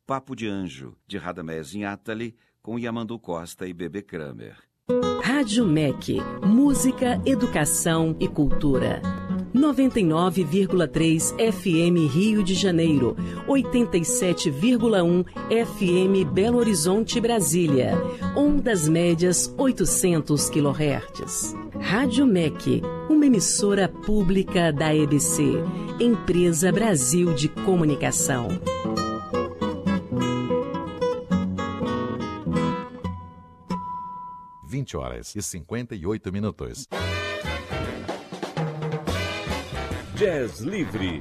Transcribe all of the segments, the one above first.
Papo de Anjo, de Radamés Inátali, com Yamandu Costa e Bebê Kramer. Rádio MEC, música, educação e cultura. 99,3 FM Rio de Janeiro, 87,1 FM Belo Horizonte, Brasília. Ondas médias 800 kHz. Rádio MEC, uma emissora pública da EBC, Empresa Brasil de Comunicação. Horas e 58 minutos. Jazz Livre.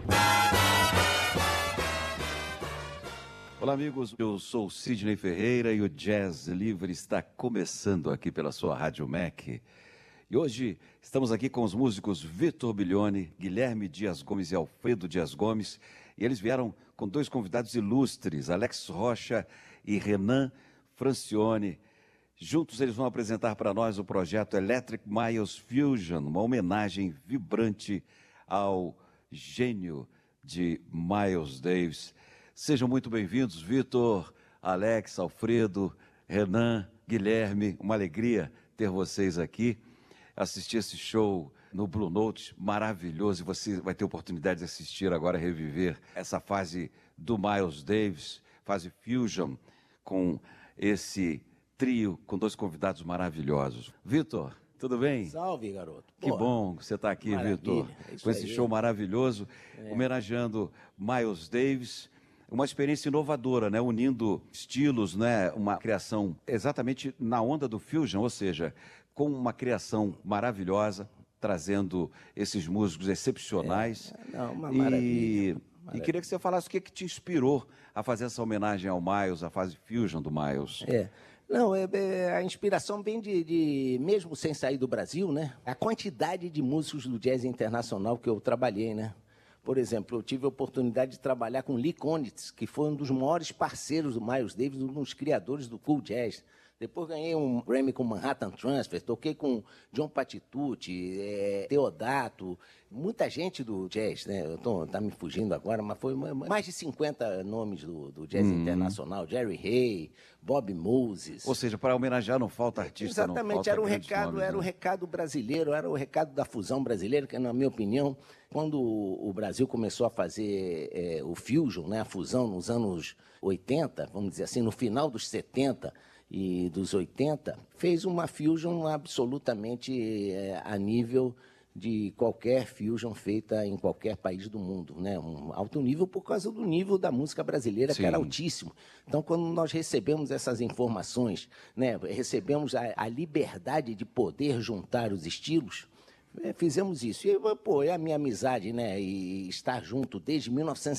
Olá, amigos. Eu sou Sidney Ferreira e o Jazz Livre está começando aqui pela sua Rádio MEC. E hoje estamos aqui com os músicos Vitor Bilione, Guilherme Dias Gomes e Alfredo Dias Gomes. E eles vieram com dois convidados ilustres, Alex Rocha e Renan Francione. Juntos eles vão apresentar para nós o projeto Electric Miles Fusion, uma homenagem vibrante ao gênio de Miles Davis. Sejam muito bem-vindos, Vitor, Alex, Alfredo, Renan, Guilherme. Uma alegria ter vocês aqui. Assistir esse show no Blue Note, maravilhoso. E você vai ter oportunidade de assistir agora, reviver essa fase do Miles Davis, fase Fusion, com esse trio com dois convidados maravilhosos. Vitor, tudo bem? Salve, garoto. Que bom que você está aqui, Vitor, com esse show maravilhoso, homenageando Miles Davis. Uma experiência inovadora, né? Unindo estilos, né? Uma criação exatamente na onda do Fusion, ou seja, com uma criação maravilhosa, trazendo esses músicos excepcionais. Uma maravilha. E queria que você falasse o que te inspirou a fazer essa homenagem ao Miles, a fase Fusion do Miles. Não, a inspiração vem mesmo sem sair do Brasil, né? A quantidade de músicos do jazz internacional que eu trabalhei, né? Por exemplo, eu tive a oportunidade de trabalhar com Lee Konitz, que foi um dos maiores parceiros do Miles Davis, um dos criadores do cool jazz. Depois ganhei um Grammy com Manhattan Transfer, toquei com John Patitucci, Teodato, muita gente do jazz, né? Tá me fugindo agora, mas foi mais de 50 nomes do jazz internacional. Jerry Hay, Bob Moses. Ou seja, para homenagear não falta artista, exatamente, não falta era nomes, o recado brasileiro, era o recado da fusão brasileira, que na minha opinião, quando o Brasil começou a fazer o Fusion, né, a fusão nos anos 80, vamos dizer assim, no final dos 70 e dos 80, fez uma fusion absolutamente a nível de qualquer fusion feita em qualquer país do mundo, né? Um alto nível por causa do nível da música brasileira, que era altíssimo. Então, quando nós recebemos essas informações, né, recebemos a liberdade de poder juntar os estilos, fizemos isso. E, é a minha amizade, né, e estar junto desde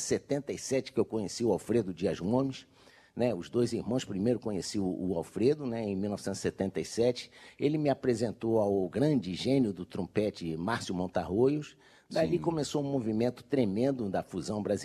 1977, que eu conheci o Alfredo Dias Gomes, né, os dois irmãos. Primeiro conheci o Alfredo, né, em 1977. Ele me apresentou ao grande gênio do trompete Márcio Montarroios. Dali começou um movimento tremendo da fusão brasileira.